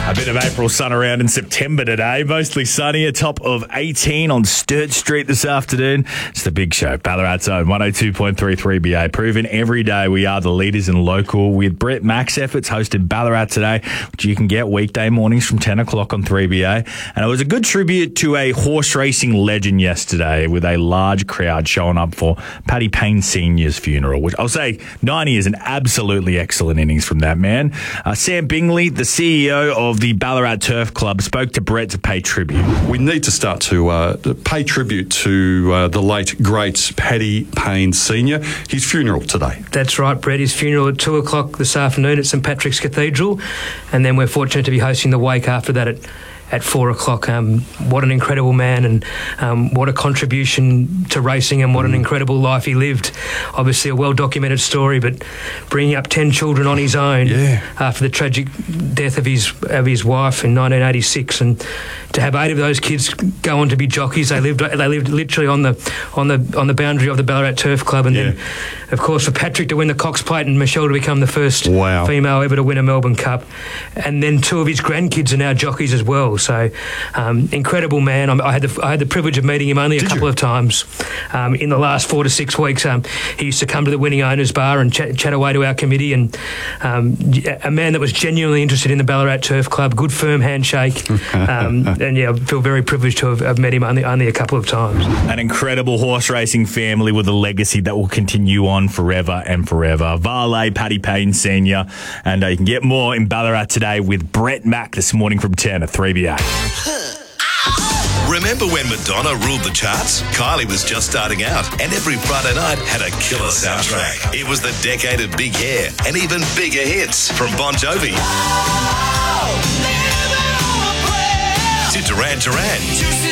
A bit of April sun around in September today. Mostly sunny, a top of 18 on Sturt Street this afternoon. It's the big show, Ballarat's own 102.33 BA. Proven every day we are the leaders in local with Brett Mack's efforts hosted Ballarat today, which you can get weekday mornings from 10 o'clock on 3BA. And it was a good tribute to a horse racing legend yesterday with a large crowd showing up for Paddy Payne Sr.'s funeral, which I'll say 90 is an absolutely excellent innings from that man. Sam Bingley, the CEO of the Ballarat Turf Club, spoke to Brett to pay tribute. We need to start to pay tribute to the late, great Paddy Payne Sr. His funeral today. That's right, Brett. His funeral at 2 o'clock this afternoon at St Patrick's Cathedral, and then we're fortunate to be hosting the wake after that at 4 o'clock. What an incredible man, and what a contribution to racing, and what an incredible life he lived. Obviously a well-documented story, but bringing up 10 children on his own after the tragic death of his wife in 1986, and to have 8 of those kids go on to be jockeys. They lived literally on the boundary of the Ballarat Turf Club, and then of course for Patrick to win the Cox Plate and Michelle to become the first female ever to win a Melbourne Cup, and then 2 of his grandkids are now jockeys as well. So incredible man. I had the privilege of meeting him only a couple of times in the last 4 to 6 weeks. He used to come to the Winning Owners Bar and chat away to our committee, and a man that was genuinely interested in the Ballarat Turf Club. Good firm handshake, and I feel very privileged to have met him only a couple of times. An incredible horse racing family with a legacy that will continue on forever and forever. Valet Paddy Payne Sr. And you can get more in Ballarat today with Brett Mack this morning from 10 at 3BA. Remember when Madonna ruled the charts? Kylie was just starting out, and every Friday night had a killer soundtrack. It was the decade of big hair and even bigger hits from Bon Jovi to Duran Duran.